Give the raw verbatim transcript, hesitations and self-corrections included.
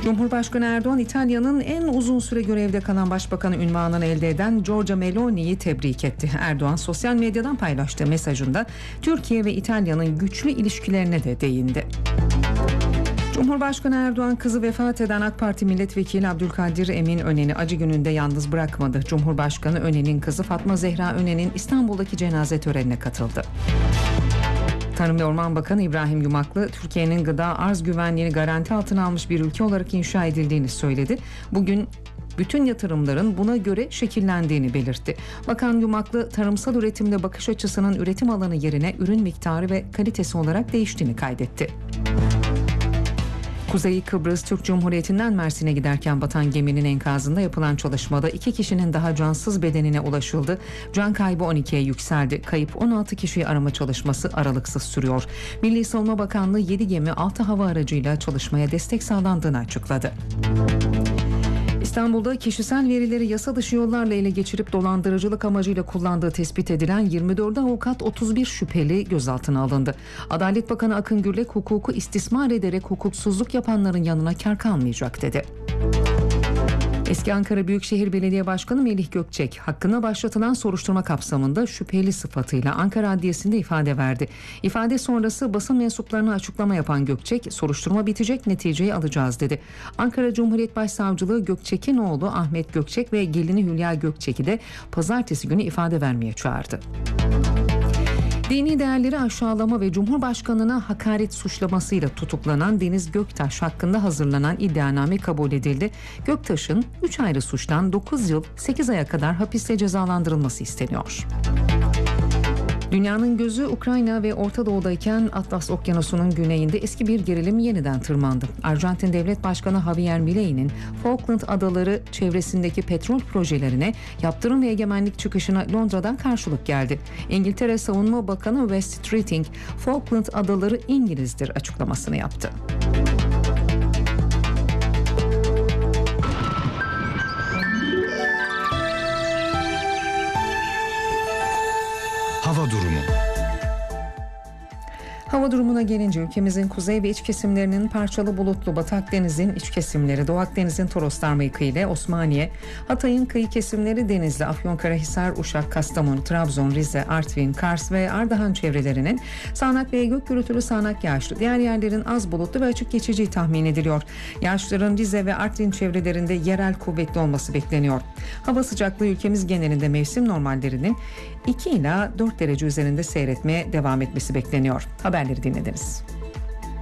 Cumhurbaşkanı Erdoğan, İtalya'nın en uzun süre görevde kalan başbakanı unvanını elde eden Giorgia Meloni'yi tebrik etti. Erdoğan sosyal medyadan paylaştığı mesajında Türkiye ve İtalya'nın güçlü ilişkilerine de değindi. Cumhurbaşkanı Erdoğan, kızı vefat eden AK Parti Milletvekili Abdülkadir Emin Önen'i acı gününde yalnız bırakmadı. Cumhurbaşkanı Önen'in kızı Fatma Zehra Önen'in İstanbul'daki cenaze törenine katıldı. Tarım ve Orman Bakanı İbrahim Yumaklı, Türkiye'nin gıda arz güvenliğini garanti altına almış bir ülke olarak inşa edildiğini söyledi. Bugün bütün yatırımların buna göre şekillendiğini belirtti. Bakan Yumaklı, tarımsal üretimde bakış açısının üretim alanı yerine ürün miktarı ve kalitesi olarak değiştiğini kaydetti. Kuzey Kıbrıs Türk Cumhuriyeti'nden Mersin'e giderken batan geminin enkazında yapılan çalışmada iki kişinin daha cansız bedenine ulaşıldı. Can kaybı on ikiye yükseldi. Kayıp on altı kişiyi arama çalışması aralıksız sürüyor. Milli Savunma Bakanlığı yedi gemi altı hava aracıyla çalışmaya destek sağlandığını açıkladı. İstanbul'da kişisel verileri yasa dışı yollarla ele geçirip dolandırıcılık amacıyla kullandığı tespit edilen yirmi dört avukat, otuz bir şüpheli gözaltına alındı. Adalet Bakanı Akın Gürlek, hukuku istismar ederek hukuksuzluk yapanların yanına kar kalmayacak dedi. Eski Ankara Büyükşehir Belediye Başkanı Melih Gökçek, hakkında başlatılan soruşturma kapsamında şüpheli sıfatıyla Ankara Adliyesi'nde ifade verdi. İfade sonrası basın mensuplarına açıklama yapan Gökçek, soruşturma bitecek, neticeyi alacağız dedi. Ankara Cumhuriyet Başsavcılığı Gökçek'in oğlu Ahmet Gökçek ve gelini Hülya Gökçek'i de pazartesi günü ifade vermeye çağırdı. Dini değerleri aşağılama ve Cumhurbaşkanına hakaret suçlamasıyla tutuklanan Deniz Göktaş hakkında hazırlanan iddianame kabul edildi. Göktaş'ın üç ayrı suçtan dokuz yıl sekiz aya kadar hapiste cezalandırılması isteniyor. Dünyanın gözü Ukrayna ve Orta Doğu'dayken Atlas Okyanusu'nun güneyinde eski bir gerilim yeniden tırmandı. Arjantin Devlet Başkanı Javier Milei'nin Falkland Adaları çevresindeki petrol projelerine yaptırım ve egemenlik çıkışına Londra'dan karşılık geldi. İngiltere Savunma Bakanı West Streeting, Falkland Adaları İngiliz'dir açıklamasını yaptı. Hava durumu. Hava durumuna gelince ülkemizin kuzey ve iç kesimlerinin parçalı bulutlu, Batı Akdeniz'in iç kesimleri, Doğu Akdeniz'in Toroslar mevkiiyle ile Osmaniye, Hatay'ın kıyı kesimleri Denizli, Afyonkarahisar, Uşak, Kastamonu, Trabzon, Rize, Artvin, Kars ve Ardahan çevrelerinin sağanak ve gök gürültülü sağanak yağışlı, diğer yerlerin az bulutlu ve açık geçici tahmin ediliyor. Yağışların Rize ve Artvin çevrelerinde yerel kuvvetli olması bekleniyor. Hava sıcaklığı ülkemiz genelinde mevsim normallerinin iki ila dört derece üzerinde seyretmeye devam etmesi bekleniyor. Haberleri dinlediniz.